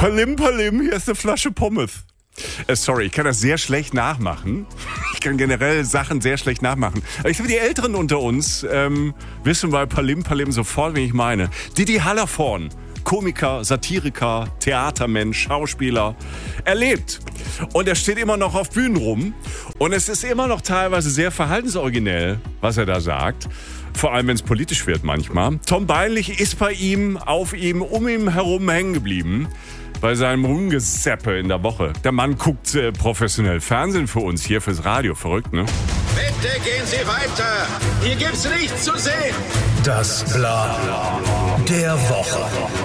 Palim, Palim, hier ist eine Flasche Pommes. Sorry, ich kann das sehr schlecht nachmachen. Ich kann generell Sachen sehr schlecht nachmachen. Aber ich glaube, die Älteren unter uns wissen bei Palim, Palim sofort, wen ich meine. Didi Hallervorden, Komiker, Satiriker, Theatermensch, Schauspieler. Er lebt. Und er steht immer noch auf Bühnen rum. Und es ist immer noch teilweise sehr verhaltensoriginell, was er da sagt. Vor allem, wenn es politisch wird manchmal. Tom Beinlich ist bei ihm, auf ihm, um ihn herum hängen geblieben. Bei seinem Rumgeseppe in der Woche. Der Mann guckt professionell Fernsehen für uns, hier fürs Radio. Verrückt, ne? Bitte gehen Sie weiter. Hier gibt's nichts zu sehen. Das Bla der Woche.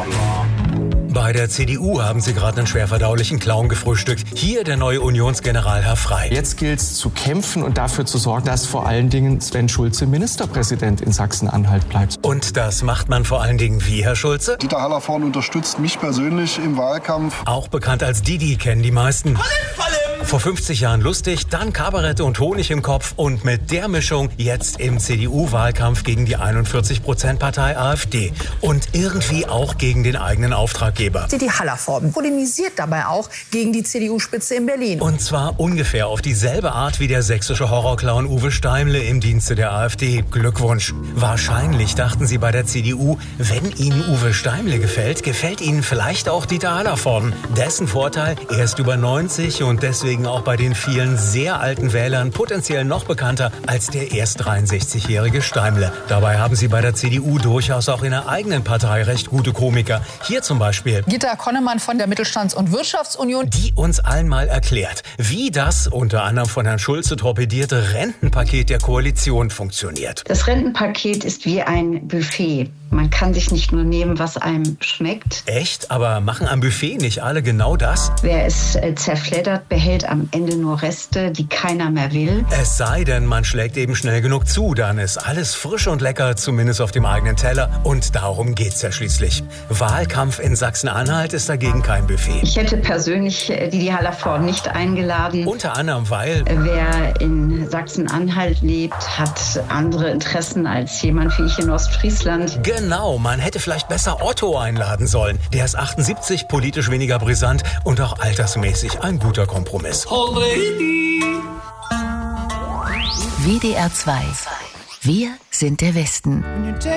Bei der CDU haben sie gerade einen schwerverdaulichen Clown gefrühstückt. Hier der neue Unionsgeneral Herr Frey. Jetzt gilt es zu kämpfen und dafür zu sorgen, dass vor allen Dingen Sven Schulze Ministerpräsident in Sachsen-Anhalt bleibt. Und das macht man vor allen Dingen wie, Herr Schulze? Dieter Hallervorden unterstützt mich persönlich im Wahlkampf. Auch bekannt als Didi kennen die meisten. Vor 50 Jahren lustig, dann Kabarett und Honig im Kopf und mit der Mischung jetzt im CDU-Wahlkampf gegen die 41%-Partei AfD und irgendwie auch gegen den eigenen Auftraggeber. Didi Hallervorden polemisiert dabei auch gegen die CDU-Spitze in Berlin. Und zwar ungefähr auf dieselbe Art wie der sächsische Horrorclown Uwe Steimle im Dienste der AfD. Glückwunsch. Wahrscheinlich dachten sie bei der CDU, wenn ihnen Uwe Steimle gefällt, gefällt ihnen vielleicht auch Dieter Hallervorden. Dessen Vorteil, er ist über 90 und deswegen auch bei den vielen sehr alten Wählern potenziell noch bekannter als der erst 63-jährige Steimle. Dabei haben sie bei der CDU durchaus auch in der eigenen Partei recht gute Komiker. Hier zum Beispiel Gitta Konnemann von der Mittelstands- und Wirtschaftsunion, die uns allen mal erklärt, wie das unter anderem von Herrn Schulze torpedierte Rentenpaket der Koalition funktioniert. Das Rentenpaket ist wie ein Buffet. Man kann sich nicht nur nehmen, was einem schmeckt. Echt? Aber machen am Buffet nicht alle genau das? Wer es zerfleddert, behält am Ende nur Reste, die keiner mehr will. Es sei denn, man schlägt eben schnell genug zu, dann ist alles frisch und lecker, zumindest auf dem eigenen Teller. Und darum geht's ja schließlich. Wahlkampf in Sachsen-Anhalt ist dagegen kein Buffet. Ich hätte persönlich Didi Hallervorden nicht eingeladen. Unter anderem, weil wer in Sachsen-Anhalt lebt, hat andere Interessen als jemand wie ich in Ostfriesland. Genau, man hätte vielleicht besser Otto einladen sollen. Der ist 78, politisch weniger brisant und auch altersmäßig ein guter Kompromiss. WDR 2. Wir sind der Westen.